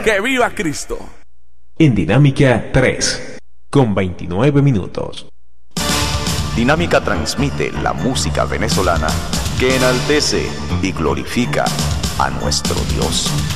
¡Que viva Cristo! En Dinámica 3, con 29 minutos. Dinámica transmite la música venezolana que enaltece y glorifica a nuestro Dios.